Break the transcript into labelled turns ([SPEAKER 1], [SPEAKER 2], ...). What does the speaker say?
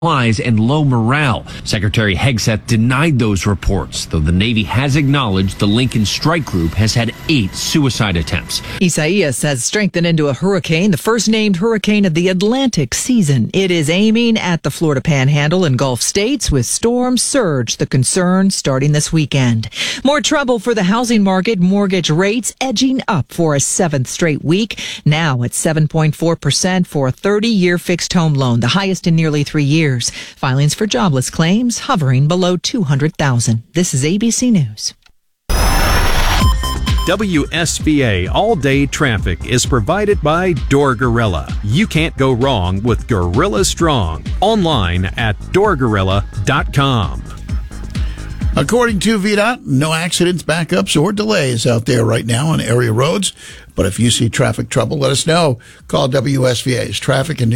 [SPEAKER 1] supplies and low morale. Secretary Hegseth denied those reports, though the Navy has acknowledged the Lincoln Strike Group has had 8 suicide attempts.
[SPEAKER 2] Isaias has strengthened into a hurricane, the first named hurricane of the Atlantic season. It is aiming at the Florida Panhandle and Gulf states with storm surge, the concern starting this weekend. More trouble for the housing market, mortgage rates edging up for a 7th straight week, now at 7.4% for a 30-year fixed home loan, the highest in nearly 3 years. Filings for jobless claims hovering below 200,000. This is ABC News.
[SPEAKER 3] WSVA All-Day Traffic is provided by Door Gorilla. You can't go wrong with Gorilla Strong. Online at doorgorilla.com.
[SPEAKER 4] According to VDOT, no accidents, backups, or delays out there right now on area roads. But if you see traffic trouble, let us know. Call WSVA's Traffic and